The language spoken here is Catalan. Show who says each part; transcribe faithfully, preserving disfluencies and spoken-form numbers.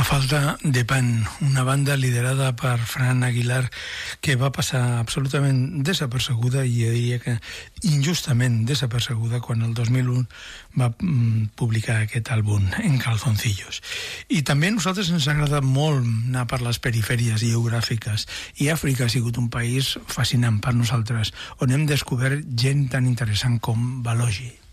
Speaker 1: A falta de pan, una banda liderada per Fran Aguilar que va passar absolutament desapercebuda, i jo diria que injustament desapercebuda, quan el dos mil un va publicar aquest àlbum En calzoncillos. I també a nosaltres ens ha agradat molt anar per les perifèries geogràfiques, i Àfrica ha sigut un país fascinant per nosaltres, on hem descobert gent tan interessant com Balogi.